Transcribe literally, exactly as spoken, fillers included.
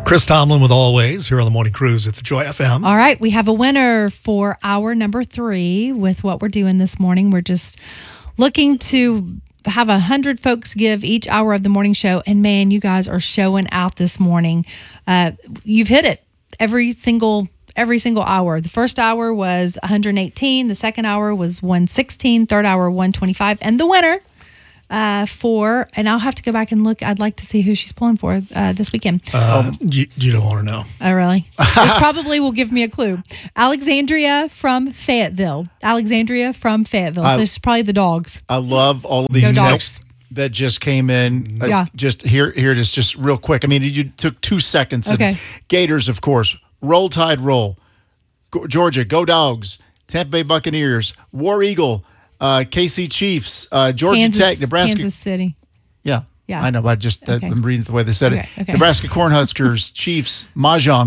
Chris Tomlin with Always here on the Morning Cruise at the Joy F M. All right, we have a winner for hour number three with what we're doing this morning. We're just looking to have a hundred folks give each hour of the morning show, and man, you guys are showing out this morning. Uh, you've hit it every single every single hour. The first hour was one hundred eighteen, the second hour was one sixteen, third hour one twenty-five, and the winner uh, for, and I'll have to go back and look. I'd like to see who she's pulling for uh, this weekend. Uh, you, you don't want to know. Oh, really? This probably will give me a clue. Alexandria from Fayetteville. Alexandria from Fayetteville. I, so it's probably the dogs. I love all of these Go texts that just came in. Uh, Yeah. Just here, here it is, just real quick. I mean, you took two seconds. And Okay. Gators, of course. Roll Tide Roll. Go, Georgia, go Dogs. Tampa Bay Buccaneers. War Eagle. Uh, K C Chiefs. Uh, Georgia Kansas, Tech. Nebraska. Kansas City. Yeah. Yeah. I know. I just, Okay. I'm reading the way they said Okay, it. okay. Nebraska Cornhuskers. Chiefs. Mahjong.